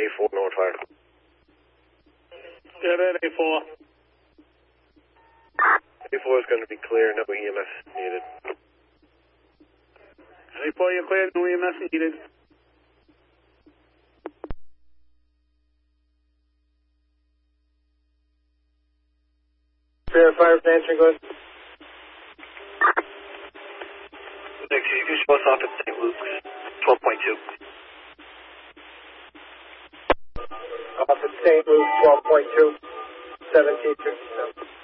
A4 northward. Get it, A4. A4 is going to be clear, no EMS needed. A4, you're clear, no EMS needed. Fire answering, go ahead. Excuse me, show us off at St. Luke's, 12.2. Off at St. Luke's, 12.2, 1757.